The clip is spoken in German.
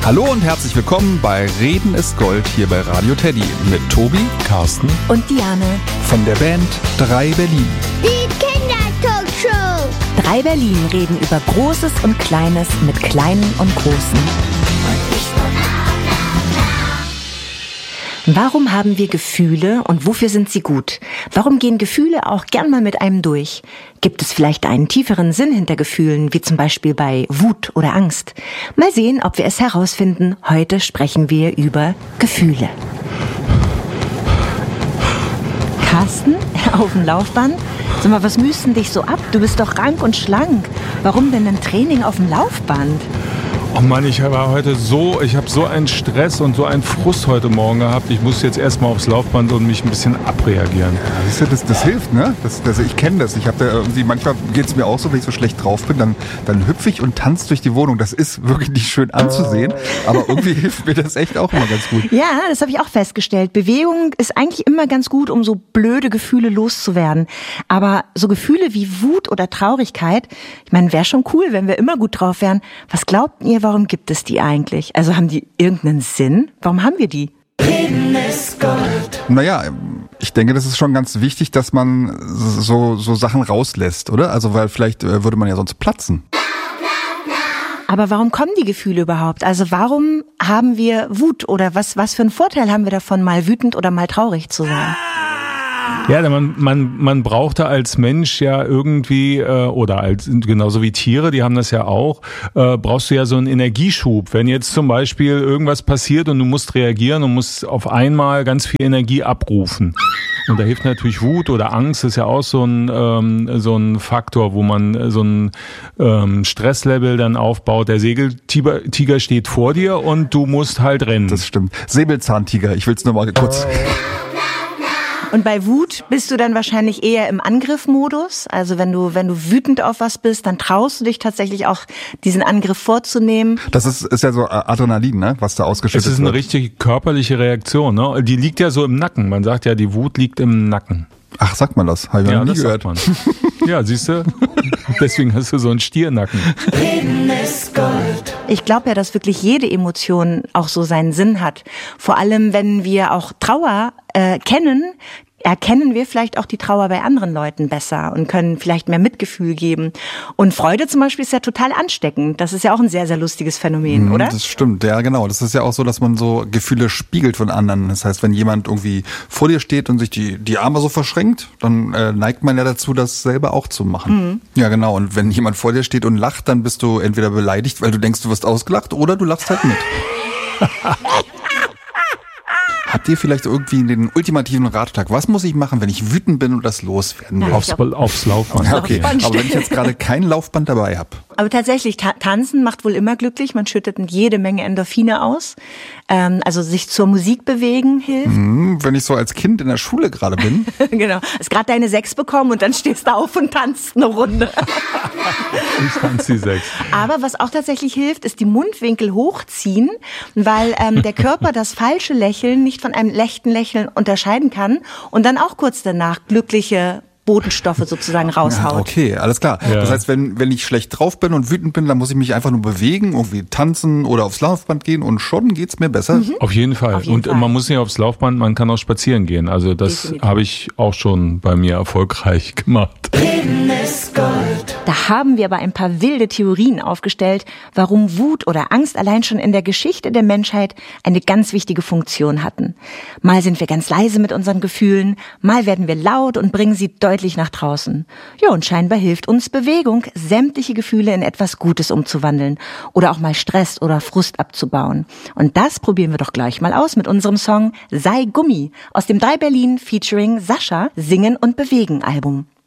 Hallo und herzlich willkommen bei Reden ist Gold hier bei Radio Teddy mit Tobi, Carsten und Diane von der Band 3 Berlin. Die Kindertalkshow. 3 Berlin reden über Großes und Kleines mit Kleinen und Großen. Warum haben wir Gefühle und wofür sind sie gut? Warum gehen Gefühle auch gern mal mit einem durch? Gibt es vielleicht einen tieferen Sinn hinter Gefühlen, wie zum Beispiel bei Wut oder Angst? Mal sehen, ob wir es herausfinden. Heute sprechen wir über Gefühle. Carsten, auf dem Laufband? Sag mal, was müsst denn dich so ab? Du bist doch rank und schlank. Warum denn ein Training auf dem Laufband? Oh Mann, ich habe so einen Stress und so einen Frust heute Morgen gehabt. Ich muss jetzt erstmal aufs Laufband und mich ein bisschen abreagieren. Ja, das hilft, ne? Ich kenne das. Ich habe da irgendwie, manchmal geht es mir auch so, wenn ich so schlecht drauf bin, dann hüpfe ich und tanze durch die Wohnung. Das ist wirklich nicht schön anzusehen, aber irgendwie hilft mir das echt auch immer ganz gut. Ja, das habe ich auch festgestellt. Bewegung ist eigentlich immer ganz gut, um so blöde Gefühle loszuwerden. Aber so Gefühle wie Wut oder Traurigkeit, ich meine, wäre schon cool, wenn wir immer gut drauf wären. Was glaubt ihr, warum gibt es die eigentlich? Also haben die irgendeinen Sinn? Warum haben wir die? Reden ist Gold. Naja, ich denke, das ist schon ganz wichtig, dass man so Sachen rauslässt, oder? Also weil vielleicht würde man ja sonst platzen. Aber warum kommen die Gefühle überhaupt? Also warum haben wir Wut? Oder was für einen Vorteil haben wir davon, mal wütend oder mal traurig zu sein? Ja, man braucht da als Mensch ja irgendwie, genauso wie Tiere, die haben das ja auch, brauchst du ja so einen Energieschub. Wenn jetzt zum Beispiel irgendwas passiert und du musst reagieren und musst auf einmal ganz viel Energie abrufen. Und da hilft natürlich Wut oder Angst, ist ja auch so ein Faktor, wo man so ein Stresslevel dann aufbaut. Der Säbeltiger steht vor dir und du musst halt rennen. Das stimmt. Säbelzahntiger, ich will es nochmal kurz... Und bei Wut bist du dann wahrscheinlich eher im Angriffmodus. Also wenn du wütend auf was bist, dann traust du dich tatsächlich auch, diesen Angriff vorzunehmen. Das ist ja so Adrenalin, ne, was da ausgeschüttet wird. Das ist eine richtig körperliche Reaktion, ne? Die liegt ja so im Nacken. Man sagt ja, die Wut liegt im Nacken. Ach, sagt man das? Habe ich noch nie gehört. Sagt man. Ja, siehst du? Deswegen hast du so einen Stiernacken. Reden ist Gold. Ich glaube ja, dass wirklich jede Emotion auch so seinen Sinn hat. Vor allem, wenn wir auch Trauer erkennen wir vielleicht auch die Trauer bei anderen Leuten besser und können vielleicht mehr Mitgefühl geben. Und Freude zum Beispiel ist ja total ansteckend. Das ist ja auch ein sehr, sehr lustiges Phänomen, oder? Das stimmt, ja genau. Das ist ja auch so, dass man so Gefühle spiegelt von anderen. Das heißt, wenn jemand irgendwie vor dir steht und sich die Arme so verschränkt, dann neigt man ja dazu, das selber auch zu machen. Mhm. Ja genau, und wenn jemand vor dir steht und lacht, dann bist du entweder beleidigt, weil du denkst, du wirst ausgelacht, oder du lachst halt mit. Habt ihr vielleicht irgendwie den ultimativen Ratschlag? Was muss ich machen, wenn ich wütend bin und das loswerden will? Aufs Laufband. Ja, okay. Aber wenn ich jetzt gerade kein Laufband dabei habe. Aber tatsächlich, tanzen macht wohl immer glücklich. Man schüttet jede Menge Endorphine aus. Also sich zur Musik bewegen hilft. Wenn ich so als Kind in der Schule gerade bin. Genau. Hast gerade deine 6 bekommen und dann stehst du auf und tanzt eine Runde. Ich tanze die 6. Aber was auch tatsächlich hilft, ist die Mundwinkel hochziehen, weil der Körper das falsche Lächeln nicht von einem echten Lächeln unterscheiden kann und dann auch kurz danach glückliche Botenstoffe sozusagen raushaut. Ja, okay, alles klar. Ja. Das heißt, wenn ich schlecht drauf bin und wütend bin, dann muss ich mich einfach nur bewegen, irgendwie tanzen oder aufs Laufband gehen und schon geht's mir besser. Mhm. Auf jeden Fall. Man muss nicht aufs Laufband, man kann auch spazieren gehen. Also das habe ich auch schon bei mir erfolgreich gemacht. Reden ist Gold. Da haben wir aber ein paar wilde Theorien aufgestellt, warum Wut oder Angst allein schon in der Geschichte der Menschheit eine ganz wichtige Funktion hatten. Mal sind wir ganz leise mit unseren Gefühlen, mal werden wir laut und bringen sie deutlich nach draußen. Ja, und scheinbar hilft uns Bewegung, sämtliche Gefühle in etwas Gutes umzuwandeln oder auch mal Stress oder Frust abzubauen. Und das probieren wir doch gleich mal aus mit unserem Song Sei Gummi aus dem 3 Berlin featuring Sascha Singen und Bewegen Album.